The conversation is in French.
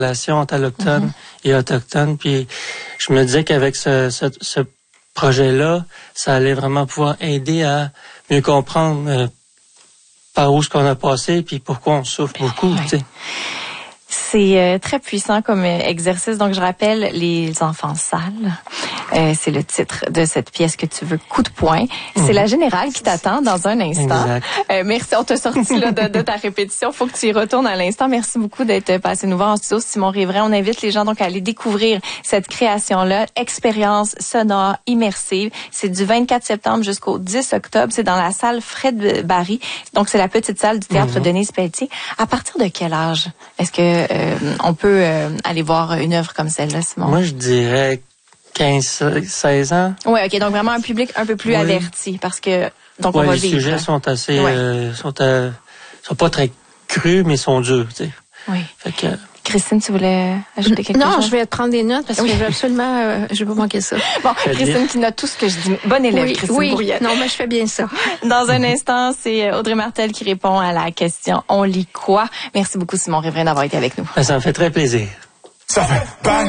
relation entre allochtones et autochtones. Puis je me disais qu'avec ce projet-là, ça allait vraiment pouvoir aider à mieux comprendre par où ce qu'on a passé puis pourquoi on souffre beaucoup, tu sais. C'est très puissant comme exercice. Donc, je rappelle Les enfants sales. C'est le titre de cette pièce que tu veux, Coup de poing. C'est la générale qui t'attend dans un instant. Merci, on t'a sorti là, de ta répétition. Faut que tu y retournes à l'instant. Merci beaucoup d'être passé nous voir en studio. Simon Riverain, on invite les gens donc à aller découvrir cette création-là. Expérience sonore immersive. C'est du 24 septembre jusqu'au 10 octobre. C'est dans la salle Fred Barry. Donc, c'est la petite salle du théâtre Denise Pelletier. À partir de quel âge est-ce que on peut aller voir une œuvre comme celle-là, Simon? Moi, je dirais 15-16 ans. Oui, OK. Donc, vraiment un public un peu plus averti parce que, donc, on va vivre. Les sujets sont assez, sont pas très crus, mais sont durs, tu sais. Oui. Fait que, Christine, tu voulais ajouter quelque chose? Non, je vais prendre des notes parce que je veux absolument, je vais pas manquer ça. Bon, Christine qui note tout ce que je dis. Bonne élève, Christine Bourriette. Non, mais je fais bien ça. Dans un instant, c'est Audrey Martel qui répond à la question « On lit quoi? » Merci beaucoup, Simon Riverain, d'avoir été avec nous. ça me fait très plaisir. Ça fait bang!